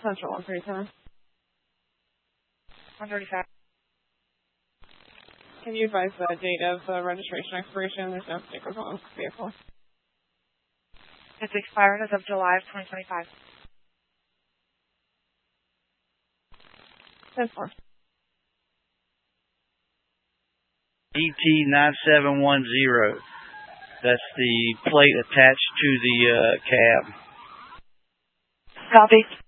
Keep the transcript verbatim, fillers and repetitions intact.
Central one thirty-seven. one thirty-five. Can you advise the date of the registration expiration? There's no stickers on the vehicle. It's expired as of July of twenty twenty-five. ten four. E T nine seven one zero. That's the plate attached to the uh, cab. Copy.